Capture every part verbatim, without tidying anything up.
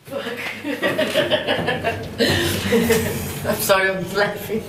I'm sorry, I'm laughing.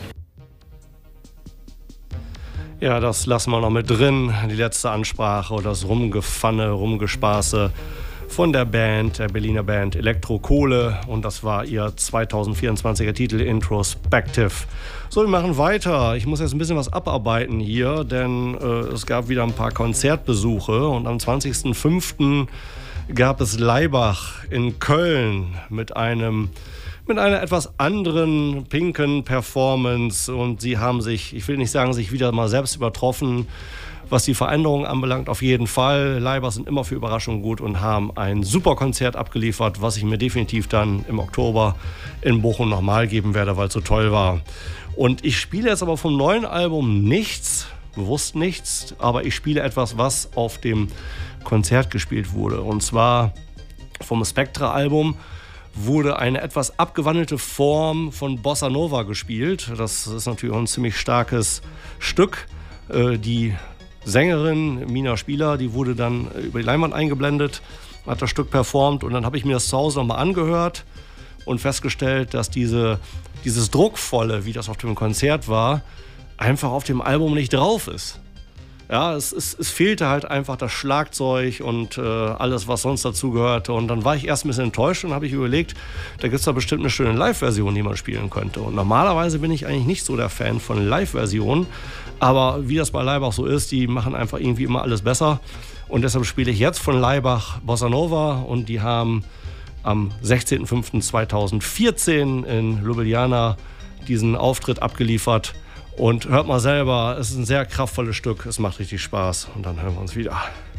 Ja, das lassen wir noch mit drin. Die letzte Ansprache oder das Rumgefanne, Rumgespaße von der Band, der Berliner Band Elektrokohle. Und das war ihr zweitausendvierundzwanziger Titel Introspective. So, wir machen weiter. Ich muss jetzt ein bisschen was abarbeiten hier, denn äh, es gab wieder ein paar Konzertbesuche. Und am zwanzigsten fünften gab es Laibach in Köln mit einem mit einer etwas anderen pinken Performance, und sie haben sich, ich will nicht sagen, sich wieder mal selbst übertroffen, was die Veränderungen anbelangt, auf jeden Fall. Laibach sind immer für Überraschungen gut und haben ein super Konzert abgeliefert, was ich mir definitiv dann im Oktober in Bochum nochmal geben werde, weil es so toll war. Und ich spiele jetzt aber vom neuen Album nichts, bewusst nichts, aber ich spiele etwas, was auf dem Konzert gespielt wurde. Und zwar vom Spectra-Album wurde eine etwas abgewandelte Form von Bossa Nova gespielt. Das ist natürlich auch ein ziemlich starkes Stück. Die Sängerin Mina Spieler, die wurde dann über die Leinwand eingeblendet, hat das Stück performt, und dann habe ich mir das zu Hause nochmal angehört und festgestellt, dass diese, dieses Druckvolle, wie das auf dem Konzert war, einfach auf dem Album nicht drauf ist. Ja, es, es, es fehlte halt einfach das Schlagzeug und äh, alles, was sonst dazu gehörte. Und dann war ich erst ein bisschen enttäuscht und habe ich überlegt, da gibt es da bestimmt eine schöne Live-Version, die man spielen könnte. Und normalerweise bin ich eigentlich nicht so der Fan von Live-Versionen. Aber wie das bei Laibach so ist, die machen einfach irgendwie immer alles besser. Und deshalb spiele ich jetzt von Laibach Bossa Nova. Und die haben am sechzehnten fünften zweitausendvierzehn in Ljubljana diesen Auftritt abgeliefert. Und hört mal selber, es ist ein sehr kraftvolles Stück, es macht richtig Spaß. Und dann hören wir uns wieder.